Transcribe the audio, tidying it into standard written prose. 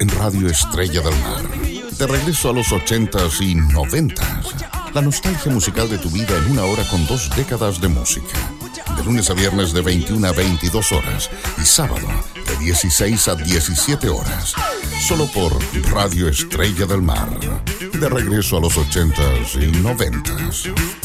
en Radio Estrella del Mar. De regreso a los 80s y 90s. La nostalgia musical de tu vida en una hora con 2 décadas de música. De lunes a viernes de 21 a 22 horas y sábado de 16 a 17 horas. Solo por Radio Estrella del Mar. De regreso a los 80s y 90s.